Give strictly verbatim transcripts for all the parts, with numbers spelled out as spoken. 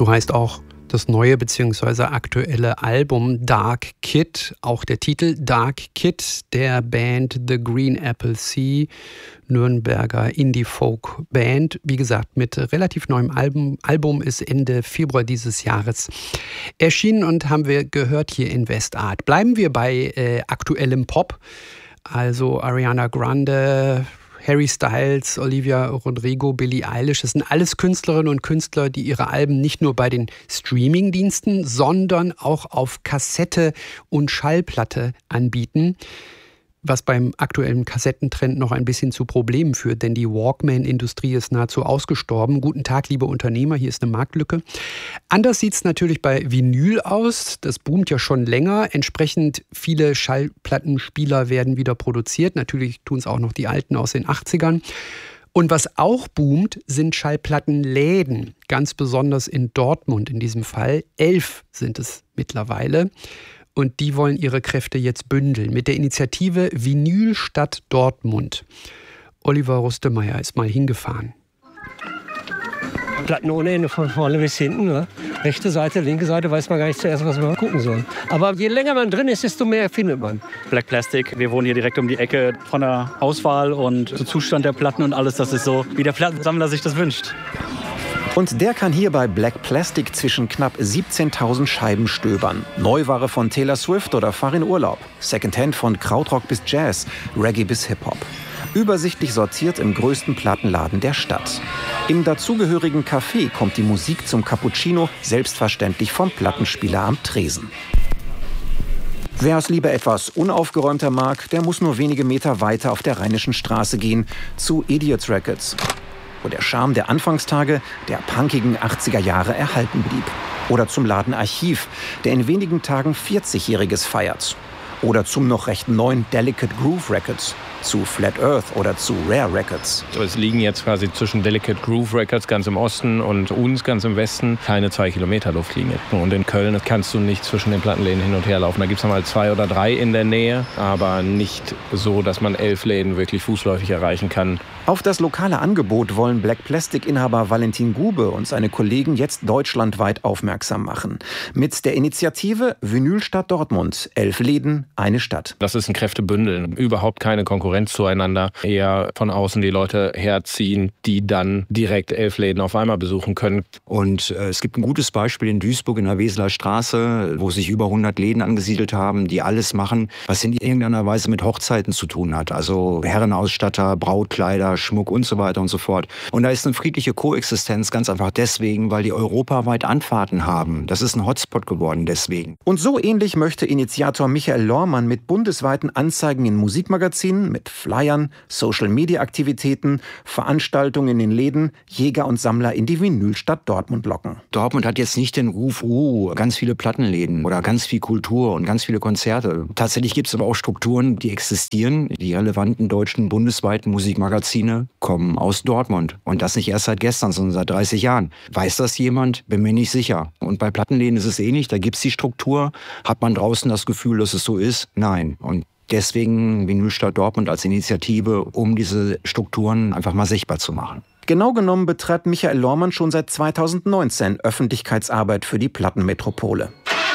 So heißt auch das neue bzw. aktuelle Album Dark Kid, auch der Titel Dark Kid der Band The Green Apple Sea, Nürnberger Indie-Folk-Band. Wie gesagt, mit relativ neuem Album. Album ist Ende Februar dieses Jahres erschienen und haben wir gehört hier in Westart. Bleiben wir bei äh, aktuellem Pop, also Ariana Grande, Harry Styles, Olivia Rodrigo, Billie Eilish. Das sind alles Künstlerinnen und Künstler, die ihre Alben nicht nur bei den Streamingdiensten, sondern auch auf Kassette und Schallplatte anbieten. Was beim aktuellen Kassettentrend noch ein bisschen zu Problemen führt, denn die Walkman-Industrie ist nahezu ausgestorben. Guten Tag, liebe Unternehmer, hier ist eine Marktlücke. Anders sieht es natürlich bei Vinyl aus. Das boomt ja schon länger. Entsprechend viele Schallplattenspieler werden wieder produziert. Natürlich tun es auch noch die alten aus den achtzigern. Und was auch boomt, sind Schallplattenläden. Ganz besonders in Dortmund in diesem Fall. Elf sind es mittlerweile. Und die wollen ihre Kräfte jetzt bündeln mit der Initiative Vinyl Stadt Dortmund. Oliver Rustemeyer ist mal hingefahren. Platten ohne Ende, von vorne bis hinten. Ne? Rechte Seite, linke Seite, weiß man gar nicht zuerst, was man gucken soll. Aber je länger man drin ist, desto mehr findet man. Black Plastic, wir wohnen hier direkt um die Ecke. Von der Auswahl und der Zustand der Platten und alles, das ist so, wie der Plattensammler sich das wünscht. Und der kann hier bei Black Plastic zwischen knapp siebzehntausend Scheiben stöbern. Neuware von Taylor Swift oder Fahr in Urlaub. Secondhand von Krautrock bis Jazz, Reggae bis Hip-Hop. Übersichtlich sortiert im größten Plattenladen der Stadt. Im dazugehörigen Café kommt die Musik zum Cappuccino selbstverständlich vom Plattenspieler am Tresen. Wer es lieber etwas unaufgeräumter mag, der muss nur wenige Meter weiter auf der Rheinischen Straße gehen, zu Idiots Records, wo der Charme der Anfangstage der punkigen achtziger Jahre erhalten blieb. Oder zum Laden Archiv, der in wenigen Tagen vierzigjähriges feiert. Oder zum noch recht neuen Delicate Groove Records, zu Flat Earth oder zu Rare Records. Es liegen jetzt quasi zwischen Delicate Groove Records ganz im Osten und uns ganz im Westen keine zwei Kilometer Luftlinie. Und in Köln kannst du nicht zwischen den Plattenläden hin und her laufen. Da gibt es mal zwei oder drei in der Nähe, aber nicht so, dass man elf Läden wirklich fußläufig erreichen kann. Auf das lokale Angebot wollen Black Plastic-Inhaber Valentin Gube und seine Kollegen jetzt deutschlandweit aufmerksam machen. Mit der Initiative Vinyl Stadt Dortmund. Elf Läden, eine Stadt. Das ist ein Kräftebündel. Überhaupt keine Konkurrenz zueinander. Eher von außen die Leute herziehen, die dann direkt elf Läden auf einmal besuchen können. Und äh, es gibt ein gutes Beispiel in Duisburg in der Weseler Straße, wo sich über hundert Läden angesiedelt haben, die alles machen, was in irgendeiner Weise mit Hochzeiten zu tun hat. Also Herrenausstatter, Brautkleider, Schmuck und so weiter und so fort. Und da ist eine friedliche Koexistenz ganz einfach deswegen, weil die europaweit Anfahrten haben. Das ist ein Hotspot geworden deswegen. Und so ähnlich möchte Initiator Michael Lormann mit bundesweiten Anzeigen in Musikmagazinen, mit Flyern, Social-Media-Aktivitäten, Veranstaltungen in den Läden, Jäger und Sammler in die Vinylstadt Dortmund locken. Dortmund hat jetzt nicht den Ruf, oh, ganz viele Plattenläden oder ganz viel Kultur und ganz viele Konzerte. Tatsächlich gibt es aber auch Strukturen, die existieren. Die relevanten deutschen bundesweiten Musikmagazine kommen aus Dortmund. Und das nicht erst seit gestern, sondern seit dreißig Jahren. Weiß das jemand? Bin mir nicht sicher. Und bei Plattenläden ist es ähnlich. Da gibt es die Struktur. Hat man draußen das Gefühl, dass es so ist? Nein. Und deswegen Vinylstadt Dortmund als Initiative, um diese Strukturen einfach mal sichtbar zu machen. Genau genommen betreibt Michael Lormann schon seit zweitausendneunzehn Öffentlichkeitsarbeit für die Plattenmetropole.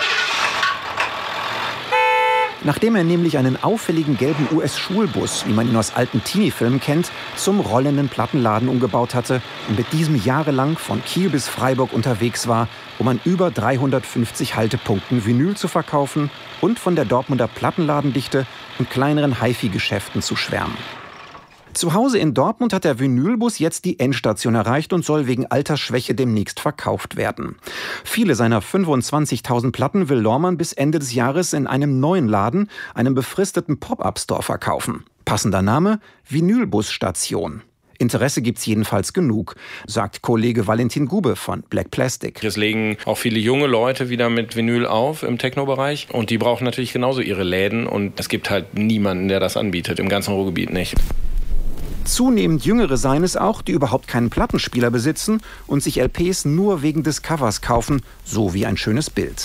Nachdem er nämlich einen auffälligen gelben U S-Schulbus, wie man ihn aus alten Teenie-Filmen kennt, zum rollenden Plattenladen umgebaut hatte und mit diesem jahrelang von Kiel bis Freiburg unterwegs war, um an über dreihundertfünfzig Haltepunkten Vinyl zu verkaufen und von der Dortmunder Plattenladendichte und kleineren Hi-Fi-Geschäften zu schwärmen. Zu Hause in Dortmund hat der Vinylbus jetzt die Endstation erreicht und soll wegen Altersschwäche demnächst verkauft werden. Viele seiner fünfundzwanzigtausend Platten will Lormann bis Ende des Jahres in einem neuen Laden, einem befristeten Pop-Up-Store verkaufen. Passender Name: Vinylbusstation. Interesse gibt's jedenfalls genug, sagt Kollege Valentin Gube von Black Plastic. Es legen auch viele junge Leute wieder mit Vinyl auf im Techno-Bereich und die brauchen natürlich genauso ihre Läden und es gibt halt niemanden, der das anbietet, im ganzen Ruhrgebiet nicht. Zunehmend Jüngere seien es auch, die überhaupt keinen Plattenspieler besitzen und sich L Ps nur wegen des Covers kaufen, so wie ein schönes Bild.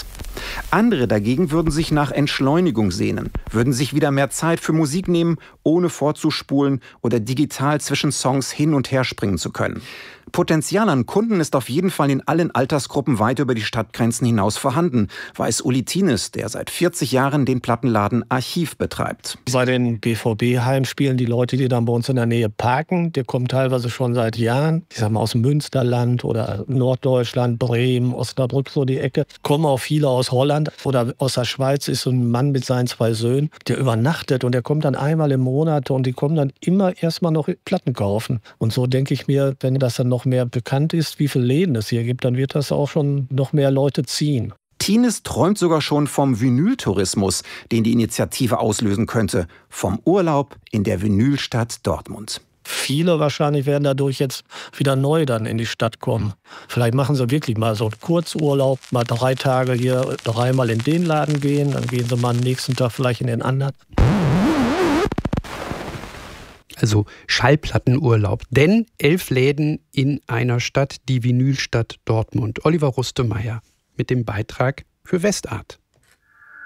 Andere dagegen würden sich nach Entschleunigung sehnen, würden sich wieder mehr Zeit für Musik nehmen, ohne vorzuspulen oder digital zwischen Songs hin und her springen zu können. Potenzial an Kunden ist auf jeden Fall in allen Altersgruppen weit über die Stadtgrenzen hinaus vorhanden, weiß Uli Thienes, der seit vierzig Jahren den Plattenladen Archiv betreibt. Bei den B V B-Heimspielen, die Leute, die dann bei uns in der Nähe parken, die kommen teilweise schon seit Jahren, ich sag mal aus dem Münsterland oder Norddeutschland, Bremen, Osnabrück, so die Ecke, kommen auch viele aus Holland oder aus der Schweiz, ist so ein Mann mit seinen zwei Söhnen, der übernachtet und der kommt dann einmal im Monat und die kommen dann immer erstmal noch Platten kaufen. Und so denke ich mir, wenn das dann noch mehr bekannt ist, wie viele Läden es hier gibt, dann wird das auch schon noch mehr Leute ziehen. Thienes träumt sogar schon vom Vinyltourismus, den die Initiative auslösen könnte. Vom Urlaub in der Vinylstadt Dortmund. Viele wahrscheinlich werden dadurch jetzt wieder neu dann in die Stadt kommen. Vielleicht machen sie wirklich mal so einen Kurzurlaub, mal drei Tage hier, dreimal in den Laden gehen, dann gehen sie mal am nächsten Tag vielleicht in den anderen. Also Schallplattenurlaub. Denn elf Läden in einer Stadt, die Vinylstadt Dortmund. Oliver Rustemeyer mit dem Beitrag für Westart.